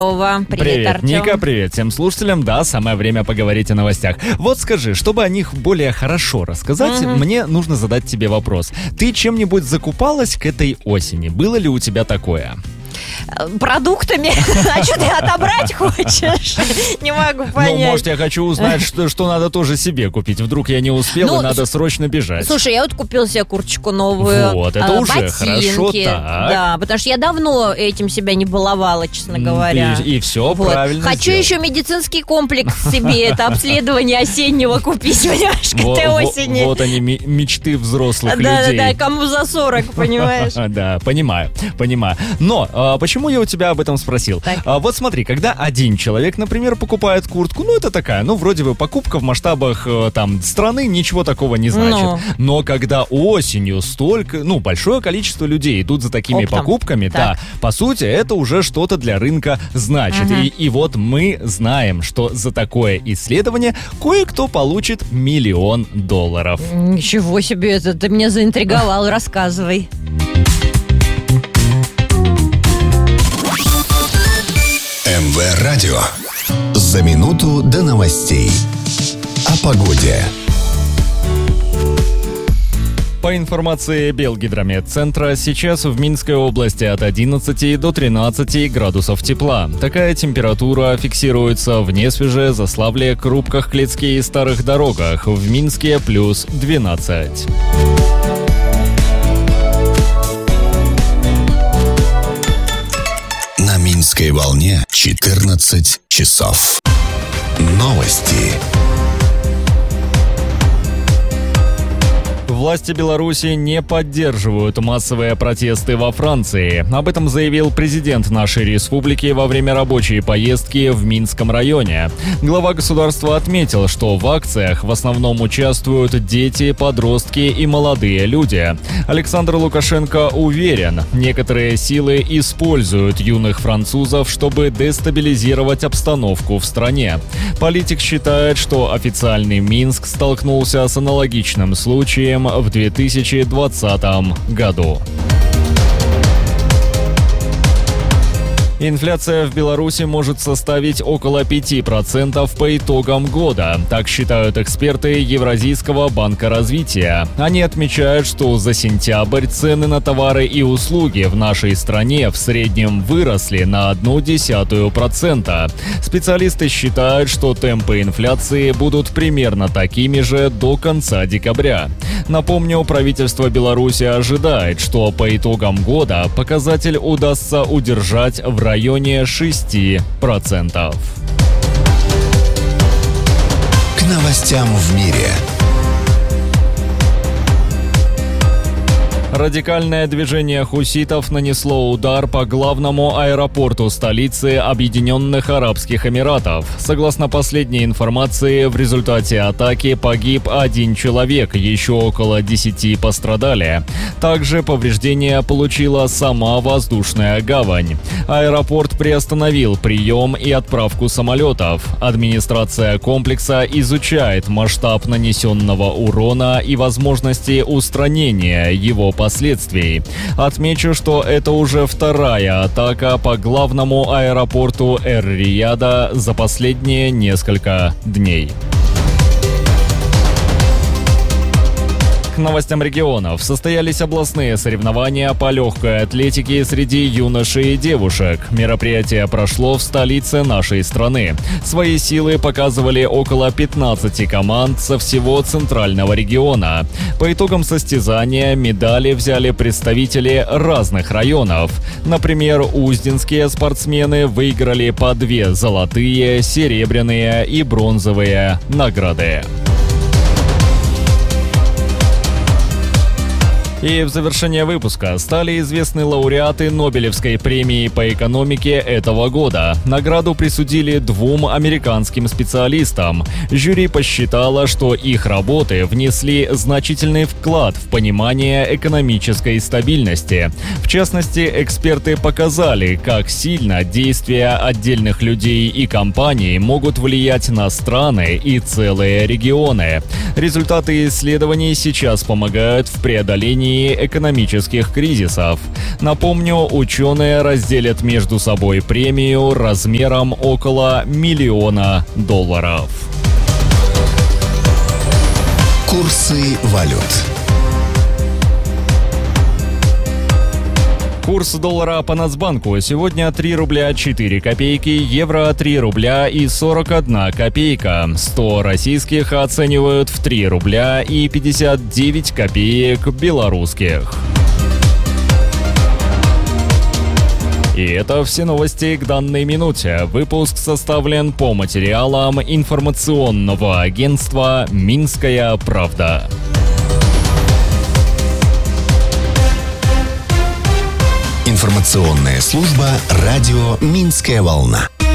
Привет, Артём. Ника, привет всем слушателям. Да, самое время поговорить о новостях. Вот скажи, чтобы о них более хорошо рассказать, мне нужно задать тебе вопрос. Ты чем-нибудь закупалась к этой осени? Было ли у тебя такое? Продуктами? А что ты отобрать хочешь? Не могу понять. Ну, может, я хочу узнать, что надо тоже себе купить. Вдруг я не успел, и надо срочно бежать. Слушай, я вот купила себе курточку новую. Вот, это уже ботинки, хорошо, так. Да, потому что я давно этим себя не баловала, честно говоря. И все Вот. правильно Хочу сделал. еще медицинский комплекс себе, это обследование осеннего купить, понимаешь, к этой осени. Вот они, мечты взрослых людей. Да, кому за 40, понимаешь? Да, понимаю. Но почему я у тебя об этом спросил? Вот смотри, когда один человек, например, покупает куртку, ну это такая, вроде бы покупка в масштабах там страны, ничего такого не значит. Но когда осенью большое количество людей идут за такими покупками, да, по сути, это уже что-то для рынка значит. И вот мы знаем, что за такое исследование кое-кто получит $1 миллион. Ничего себе, это ты меня заинтриговал, рассказывай. МВ Радио. За минуту до новостей. О погоде. По информации Белгидрометцентра, сейчас в Минской области от 11 до 13 градусов тепла. Такая температура фиксируется в Несвеже, Заславле, Крупках, Клецке и Старых Дорогах. В Минске плюс 12. На Минской волне 14 часов. Новости. Власти Беларуси не поддерживают массовые протесты во Франции. Об этом заявил президент нашей республики во время рабочей поездки в Минском районе. Глава государства отметил, что в акциях в основном участвуют дети, подростки и молодые люди. Александр Лукашенко уверен, некоторые силы используют юных французов, чтобы дестабилизировать обстановку в стране. Политик считает, что официальный Минск столкнулся с аналогичным случаем в 2020 году. Инфляция в Беларуси может составить около 5% по итогам года. Так считают эксперты Евразийского банка развития. Они отмечают, что за сентябрь цены на товары и услуги в нашей стране в среднем выросли на 0,1%. Специалисты считают, что темпы инфляции будут примерно такими же до конца декабря. Напомню, правительство Беларуси ожидает, что по итогам года показатель удастся удержать в районе 6%. К новостям в мире. Радикальное движение хуситов нанесло удар по главному аэропорту столицы Объединенных Арабских Эмиратов. Согласно последней информации, в результате атаки погиб 1 человек, еще около 10 пострадали. Также повреждения получила сама воздушная гавань. Аэропорт приостановил прием и отправку самолетов. Администрация комплекса изучает масштаб нанесенного урона и возможности устранения его последствий. Отмечу, что это уже вторая атака по главному аэропорту Эр-Рияда за последние несколько дней. К новостям регионов. Состоялись областные соревнования по легкой атлетике среди юношей и девушек. Мероприятие прошло в столице нашей страны. Свои силы показывали около 15 команд со всего центрального региона. По итогам состязания медали взяли представители разных районов. Например, узденские спортсмены выиграли по 2 золотые, серебряные и бронзовые награды. И в завершение выпуска стали известны лауреаты Нобелевской премии по экономике этого года. Награду присудили 2 американским специалистам. Жюри посчитало, что их работы внесли значительный вклад в понимание экономической стабильности. В частности, эксперты показали, как сильно действия отдельных людей и компаний могут влиять на страны и целые регионы. Результаты исследований сейчас помогают в преодолении течение экономических кризисов. Напомню, ученые разделят между собой премию размером около $1 миллиона. Курсы валют. Курс доллара по Нацбанку сегодня 3 рубля 4 копейки, евро 3 рубля и 41 копейка. 100 российских оценивают в 3 рубля и 59 копеек белорусских. И это все новости к данной минуте. Выпуск составлен по материалам информационного агентства «Минская правда». Информационная служба радио «Минская волна».